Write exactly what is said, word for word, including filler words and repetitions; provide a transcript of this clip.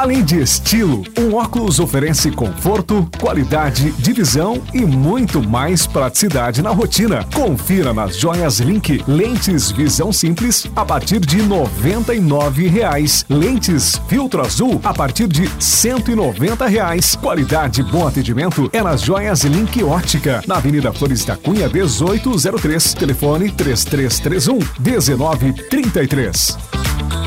Além de estilo, um óculos oferece conforto, qualidade de visão e muito mais praticidade na rotina. Confira nas Joias Link lentes visão simples a partir de noventa e nove reais. Lentes filtro azul a partir de cento e noventa reais. Qualidade e bom atendimento é nas Joias Link Ótica, na Avenida Flores da Cunha dezoito zero três. Telefone três três três um, um nove três três.